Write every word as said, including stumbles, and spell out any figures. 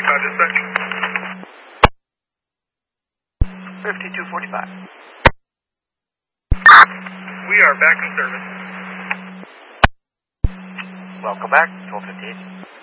Recon dispatch. fifty-two forty-five. We are back in service. Welcome back, twelve fifty-eight.